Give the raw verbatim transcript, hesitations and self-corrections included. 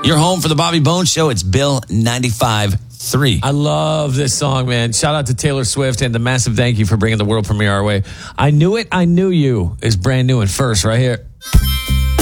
You're home for the Bobby Bones Show. It's Bill ninety-five point three. I love this song, man. Shout out to Taylor Swift and the massive thank you for bringing the world premiere our way. I Knew It, I Knew You is brand new and first right here.